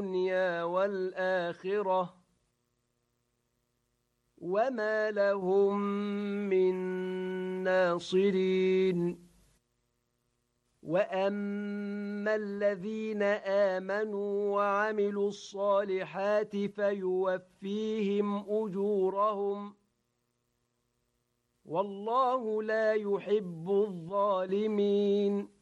الدنيا والآخرة وما لهم من ناصرين وأما الذين آمنوا وعملوا الصالحات فيوفيهم أجورهم والله لا يحب الظالمين